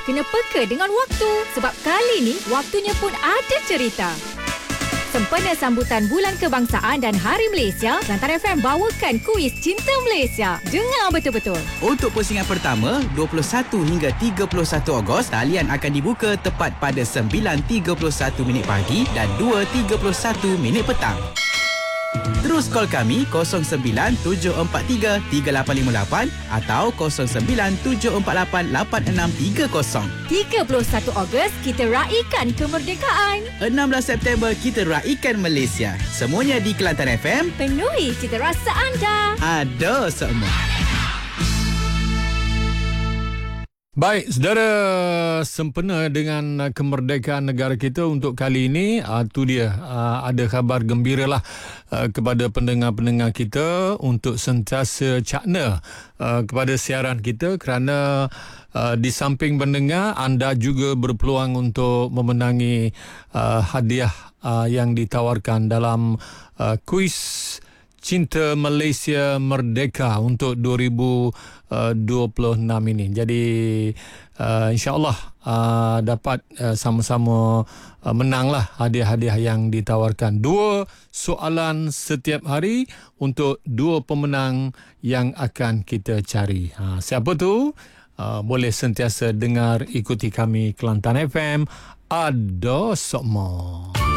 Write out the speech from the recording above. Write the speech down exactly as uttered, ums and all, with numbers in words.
kena peka dengan waktu. Sebab kali ni, waktunya pun ada cerita. Sempena sambutan Bulan Kebangsaan dan Hari Malaysia, Kelantan F M bawakan kuis Cinta Malaysia. Dengar betul-betul. Untuk pusingan pertama, dua puluh satu hingga tiga puluh satu Ogos, talian akan dibuka tepat pada sembilan tiga puluh satu minit pagi dan dua tiga puluh satu minit petang. Terus call kami kosong sembilan tujuh empat tiga tiga lapan lima lapan atau kosong sembilan tujuh empat lapan lapan enam tiga kosong. tiga puluh satu Ogos, kita raikan kemerdekaan. enam belas September, kita raikan Malaysia. Semuanya di Kelantan F M. Penuhi cita rasa anda. Ada semua. Baik, saudara, sempena dengan kemerdekaan negara kita untuk kali ini, uh, tu dia, uh, ada khabar gembira lah uh, kepada pendengar-pendengar kita untuk sentiasa cakna uh, kepada siaran kita kerana uh, di samping pendengar, anda juga berpeluang untuk memenangi uh, hadiah uh, yang ditawarkan dalam uh, kuis Cinta Malaysia Merdeka untuk dua ribu dua puluh enam ini. Jadi uh, insya-Allah uh, dapat uh, sama-sama uh, menanglah hadiah-hadiah yang ditawarkan. Dua soalan setiap hari untuk dua pemenang yang akan kita cari. Ha, siapa tu? Uh, boleh sentiasa dengar, ikuti kami Kelantan F M. Ada semua.